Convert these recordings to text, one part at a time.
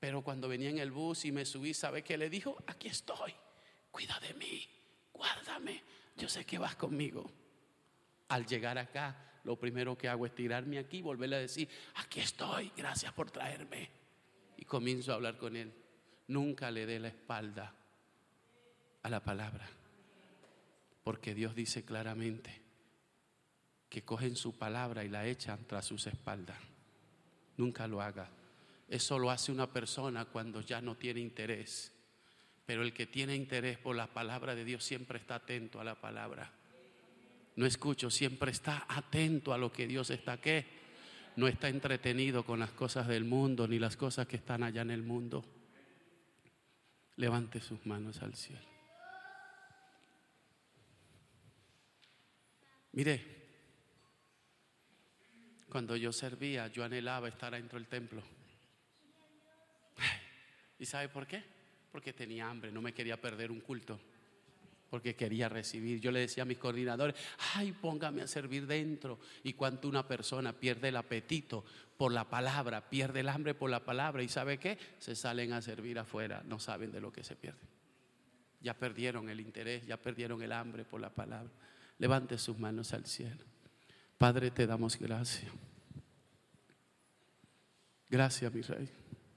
Pero cuando venía en el bus y me subí, ¿sabe qué le dijo? Aquí estoy, cuida de mí, guárdame, yo sé que vas conmigo. Al llegar acá, lo primero que hago es tirarme aquí y volverle a decir: aquí estoy, gracias por traerme. Y comienzo a hablar con él. Nunca le dé la espalda a la palabra, porque Dios dice claramente que cogen su palabra y la echan tras sus espaldas. Nunca lo haga. Eso lo hace una persona cuando ya no tiene interés. Pero el que tiene interés por la palabra de Dios siempre está atento a la palabra. No escucho, siempre está atento a lo que Dios está. ¿Qué? No está entretenido con las cosas del mundo ni las cosas que están allá en el mundo. Levante sus manos al cielo. Mire, cuando yo servía, yo anhelaba estar dentro del templo. ¿Y sabe por qué? Porque tenía hambre, no me quería perder un culto, porque quería recibir. Yo le decía a mis coordinadores: ay, póngame a servir dentro. Y cuando una persona pierde el apetito por la palabra, pierde el hambre por la palabra, ¿y sabe qué? Se salen a servir afuera, no saben de lo que se pierden. Ya perdieron el interés, ya perdieron el hambre por la palabra. Levante sus manos al cielo. Padre, te damos gracias. Gracias, mi Rey.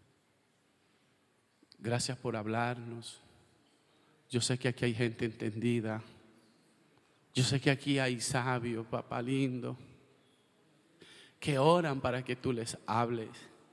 Gracias por hablarnos. Yo sé que aquí hay gente entendida. Yo sé que aquí hay sabios, papá lindo, que oran para que tú les hables,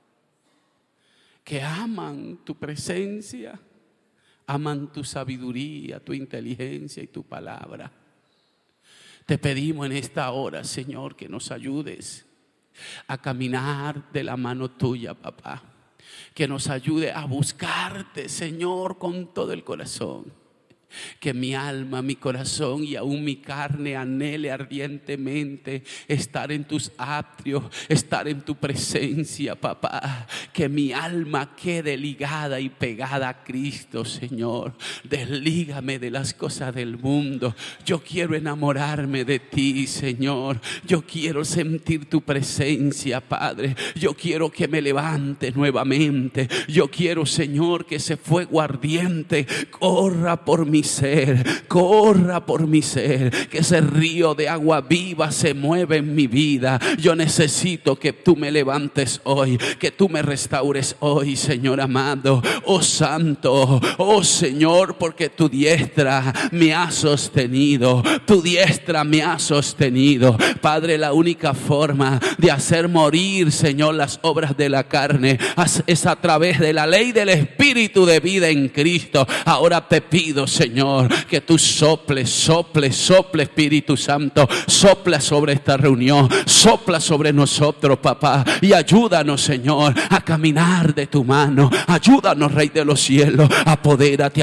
que aman tu presencia, aman tu sabiduría, tu inteligencia y tu palabra. Te pedimos en esta hora, Señor, que nos ayudes a caminar de la mano tuya, papá. Que nos ayude a buscarte, Señor, con todo el corazón. Que mi alma, mi corazón y aún mi carne anhele ardientemente estar en tus atrios, estar en tu presencia, papá. Que mi alma quede ligada y pegada a Cristo, Señor. Deslígame de las cosas del mundo. Yo quiero enamorarme de ti, Señor. Yo quiero sentir tu presencia, Padre. Yo quiero que me levantes nuevamente. Yo quiero, Señor, que ese fuego ardiente corra por mi ser, corra por mi ser, que ese río de agua viva se mueva en mi vida. Yo necesito que tú me levantes hoy, que tú me restaures hoy, Señor amado. Oh Santo, oh Señor, porque tu diestra me ha sostenido, tu diestra me ha sostenido. Padre, la única forma de hacer morir, Señor, las obras de la carne es a través de la ley del Espíritu de vida en Cristo. Ahora te pido, Señor, que tú sople, Espíritu Santo, sopla sobre esta reunión, sopla sobre nosotros, papá, y ayúdanos, Señor, a caminar de tu mano. Ayúdanos, Rey de los cielos. Apodérate.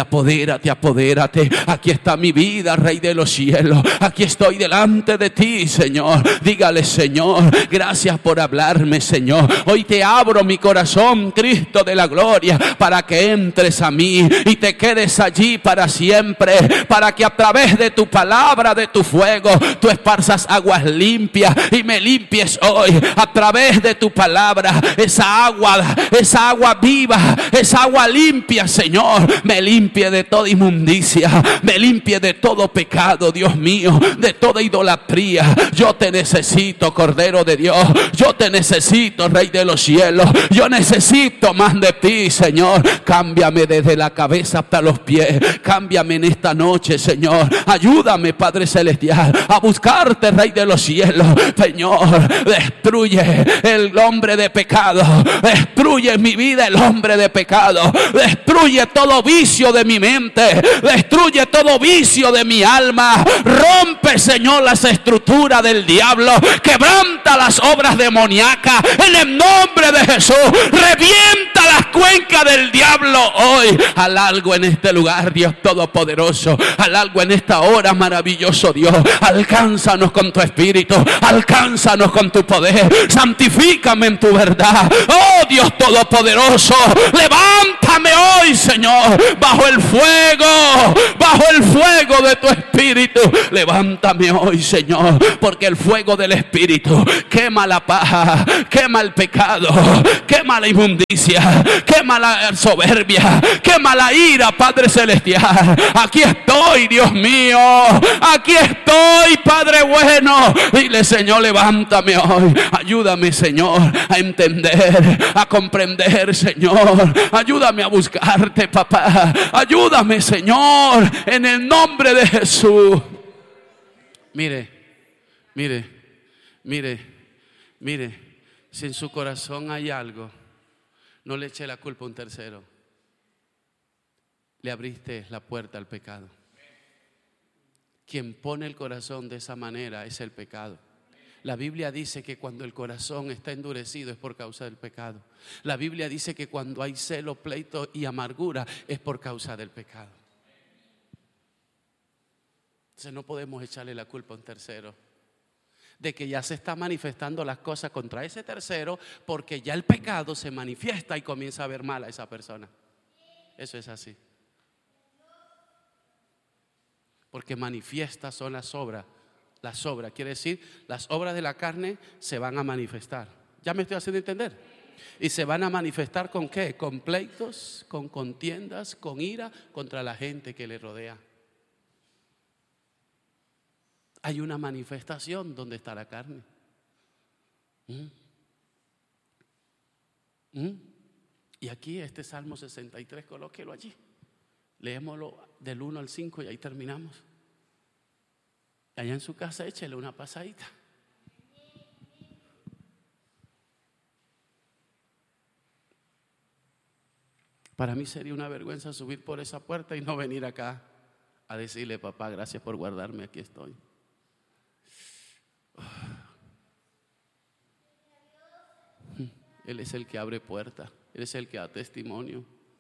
Aquí está mi vida, Rey de los cielos. Aquí estoy delante de ti, Señor. Dígale: Señor, gracias por hablarme, Señor. Hoy te abro mi corazón, Cristo de la gloria, para que entres a mí y te quedes allí para siempre, para que a través de tu palabra, de tu fuego, tú esparzas aguas limpias y me limpies hoy a través de tu palabra. Esa agua viva, esa agua limpia, Señor, me limpie de toda inmundicia, me limpie de todo pecado, Dios mío, de toda idolatría. Yo te necesito, Cordero de Dios. Yo te necesito, Rey de los cielos. Yo necesito más de ti, Señor. Cámbiame desde la cabeza hasta los pies. Cámbiame en esta noche, Señor. Ayúdame, Padre celestial, a buscarte, Rey de los cielos. Señor, destruye el hombre de pecado. Destruye en mi vida el hombre de pecado. Destruye todo vicio de mi mente. Destruye todo vicio de mi alma. Rompe, Señor, las estructuras del diablo. Quebranta las obras demoníacas en el nombre de Jesús. Revienta las cuencas del diablo hoy. Haz algo en este lugar, Dios Todopoderoso. Haz algo en esta hora, maravilloso Dios. Alcánzanos con tu espíritu. Alcánzanos con tu poder. Santifícame en tu verdad. Oh Dios Todopoderoso, levántame hoy, Señor, bajo el fuego bajo el fuego de tu Espíritu. Levántame hoy, Señor, porque el fuego del Espíritu quema la paja, quema el pecado, quema la inmundicia, quema la soberbia, quema la ira, Padre Celestial. Aquí estoy, Dios mío, aquí estoy, Padre bueno. Dile, Señor, levántame hoy. Ayúdame, Señor, a entender, a comprender, Señor. Ayúdame a buscarte, papá. Ayúdame, Señor, en el nombre de Jesús. Mire, si en su corazón hay algo, no le eche la culpa a un tercero. Le abriste la puerta al pecado. Quien pone el corazón de esa manera es el pecado. La Biblia dice que cuando el corazón está endurecido es por causa del pecado. La Biblia dice que cuando hay celo, pleito y amargura es por causa del pecado. Entonces no podemos echarle la culpa a un tercero de que ya se está manifestando las cosas contra ese tercero, porque ya el pecado se manifiesta y comienza a ver mal a esa persona. Eso es así. Porque manifiestas son las obras. Las obras, quiere decir, las obras de la carne se van a manifestar. ¿Ya me estoy haciendo entender? Y se van a manifestar ¿con qué? Con pleitos, con contiendas, con ira contra la gente que le rodea. Hay una manifestación donde está la carne. Y aquí este Salmo 63, colóquelo allí. Leémoslo del 1 al 5 y ahí terminamos. Allá en su casa échele una pasadita. Para mí sería una vergüenza subir por esa puerta y no venir acá a decirle: papá, gracias por guardarme, aquí estoy. Él es el que abre puertas, Él es el que da testimonio.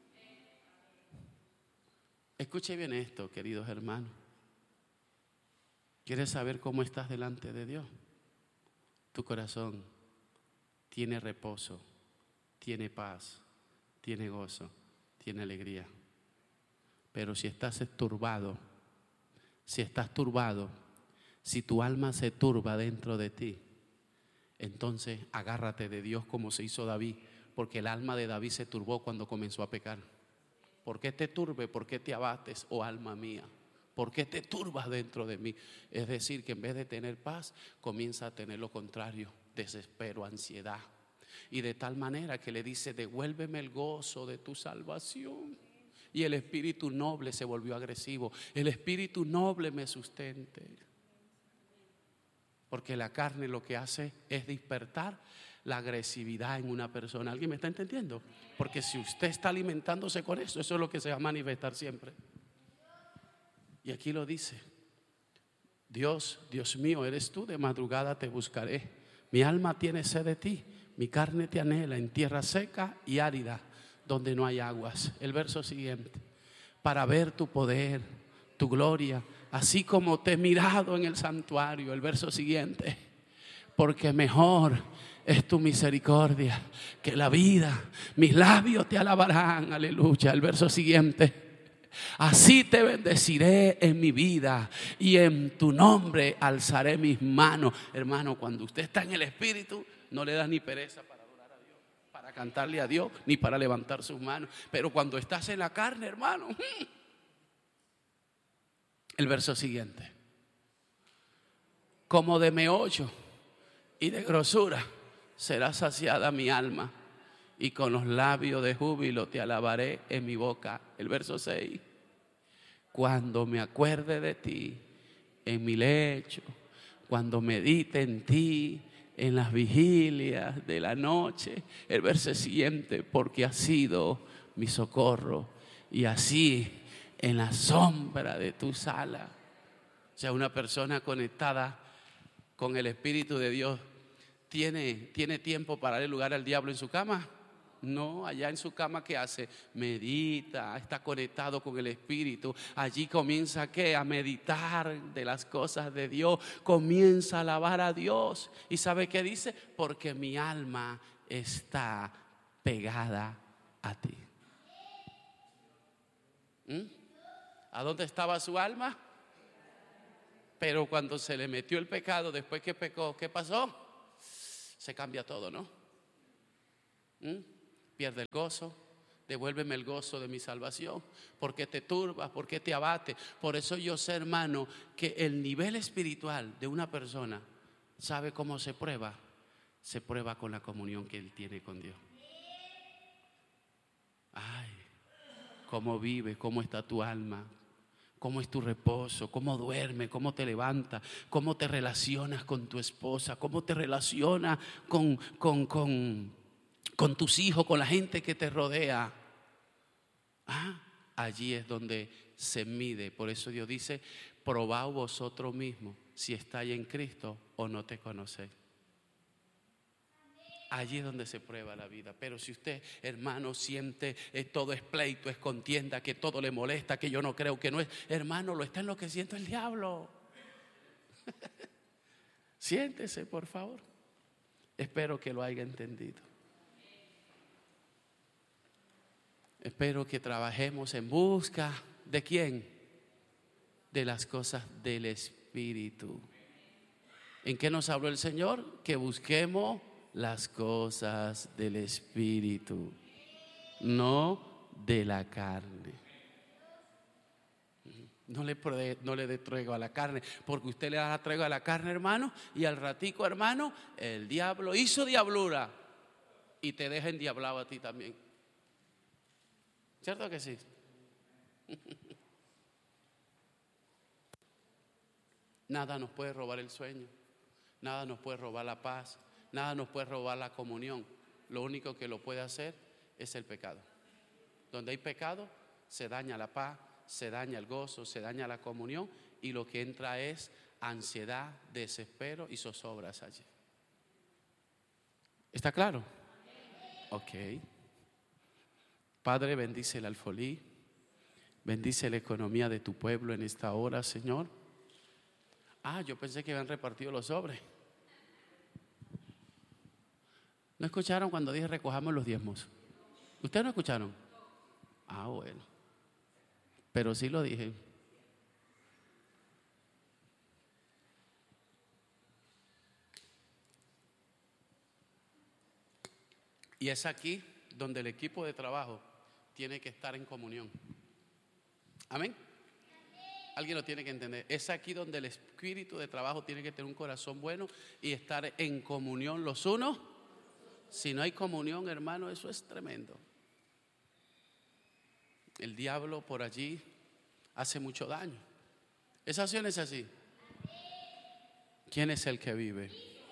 Escuche bien esto, queridos hermanos. ¿Quieres saber cómo estás delante de Dios? Tu corazón tiene reposo, tiene paz, tiene gozo, tiene alegría. Pero si estás turbado, si tu alma se turba dentro de ti, entonces agárrate de Dios como se hizo David, porque el alma de David se turbó cuando comenzó a pecar. ¿Por qué te turbe? ¿Por qué te abates, oh alma mía? ¿Por qué te turbas dentro de mí? Es decir, que en vez de tener paz, comienza a tener lo contrario: desespero, ansiedad. Y de tal manera que le dice: devuélveme el gozo de tu salvación. Y el espíritu noble se volvió agresivo. El espíritu noble me sustente. Porque la carne lo que hace es despertar la agresividad en una persona. ¿Alguien me está entendiendo? Porque si usted está alimentándose con eso, eso es lo que se va a manifestar siempre. Y aquí lo dice: Dios mío, eres tú, de madrugada te buscaré. Mi alma tiene sed de ti, mi carne te anhela en tierra seca y árida, donde no hay aguas. El verso siguiente: para ver tu poder, tu gloria, así como te he mirado en el santuario. El verso siguiente: porque mejor es tu misericordia que la vida, mis labios te alabarán. Aleluya. El verso siguiente: así te bendeciré en mi vida y en tu nombre alzaré mis manos. Hermano, cuando usted está en el Espíritu, no le da ni pereza para adorar a Dios, para cantarle a Dios, ni para levantar sus manos. Pero cuando estás en la carne, hermano, el verso siguiente: como de meollo y de grosura será saciada mi alma, y con los labios de júbilo te alabaré en mi boca. El verso 6: cuando me acuerde de ti en mi lecho, cuando medite en ti en las vigilias de la noche. El verso siguiente: porque has sido mi socorro, y así en la sombra de tus alas. O sea, una persona conectada con el Espíritu de Dios ¿tiene tiempo para darle lugar al diablo en su cama? No, allá en su cama, ¿qué hace? Medita, está conectado con el Espíritu. Allí comienza ¿qué? A meditar de las cosas de Dios. Comienza a alabar a Dios. ¿Y sabe qué dice? Porque mi alma está pegada a ti. ¿A dónde estaba su alma? Pero cuando se le metió el pecado, después que pecó, ¿qué pasó? Se cambia todo, ¿no? Pierde el gozo. Devuélveme el gozo de mi salvación. ¿Por qué te turbas? ¿Por qué te abate? Por eso yo sé, hermano, que el nivel espiritual de una persona, ¿sabe cómo se prueba? Se prueba con la comunión que él tiene con Dios. Ay, cómo vive, cómo está tu alma, cómo es tu reposo, cómo duerme, cómo te levanta, cómo te relacionas con tu esposa, cómo te relacionas con tus hijos, con la gente que te rodea. Allí es donde se mide. Por eso Dios dice: probaos vosotros mismos si estáis en Cristo o no te conocéis. Allí es donde se prueba la vida. Pero si usted, hermano, siente todo es pleito, es contienda, que todo le molesta, que yo no creo, que no es, hermano, lo está enloqueciendo el diablo. Siéntese, por favor. Espero que lo haya entendido. Espero que trabajemos en busca ¿de quién? De las cosas del Espíritu. ¿En qué nos habló el Señor? Que busquemos las cosas del Espíritu, no de la carne. No le dé tregua a la carne, porque usted le da tregua a la carne, hermano, y al ratico, hermano, el diablo hizo diablura y te deja endiablado a ti también. ¿Cierto que sí? Nada nos puede robar el sueño, nada nos puede robar la paz, nada nos puede robar la comunión. Lo único que lo puede hacer es el pecado. Donde hay pecado, se daña la paz, se daña el gozo, se daña la comunión, y lo que entra es ansiedad, desespero y zozobras allí. ¿Está claro? Ok. Padre, bendice el alfolí, bendice la economía de tu pueblo en esta hora, Señor. Yo pensé que habían repartido los sobres. ¿No escucharon cuando dije recojamos los diezmos? ¿Ustedes no escucharon? Bueno. Pero sí lo dije. Y es aquí donde el equipo de trabajo tiene que estar en comunión. Amén. Alguien lo tiene que entender. Es aquí donde el espíritu de trabajo tiene que tener un corazón bueno y estar en comunión los unos. Si no hay comunión, hermano, eso es tremendo. El diablo por allí hace mucho daño. ¿Es así o no es así? ¿Quién es el que vive?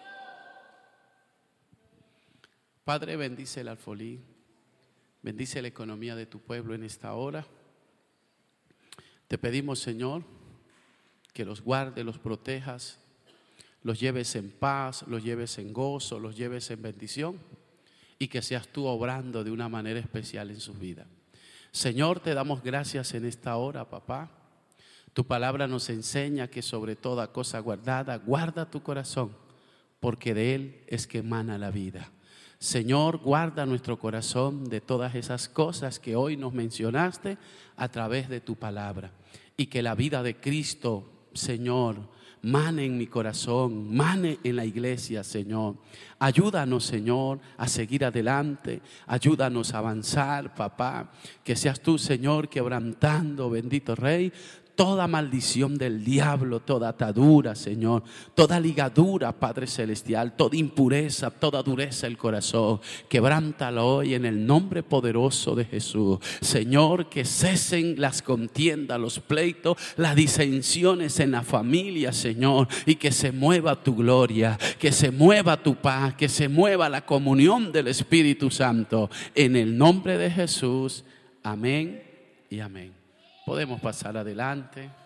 Padre, bendice el alfolí, bendice la economía de tu pueblo en esta hora. Te pedimos, Señor, que los guardes, los protejas, los lleves en paz, los lleves en gozo, los lleves en bendición, y que seas tú obrando de una manera especial en sus vidas. Señor, te damos gracias en esta hora, papá. Tu palabra nos enseña que sobre toda cosa guardada, guarda tu corazón, porque de él es que emana la vida. Señor, guarda nuestro corazón de todas esas cosas que hoy nos mencionaste a través de tu palabra, y que la vida de Cristo, Señor, mane en mi corazón, mane en la iglesia, Señor. Ayúdanos, Señor, a seguir adelante, ayúdanos a avanzar, papá. Que seas tú, Señor, quebrantando, bendito Rey, toda maldición del diablo, toda atadura, Señor, toda ligadura, Padre Celestial, toda impureza, toda dureza del corazón, quebrántalo hoy en el nombre poderoso de Jesús. Señor, que cesen las contiendas, los pleitos, las disensiones en la familia, Señor, y que se mueva tu gloria, que se mueva tu paz, que se mueva la comunión del Espíritu Santo, en el nombre de Jesús. Amén y amén. Podemos pasar adelante.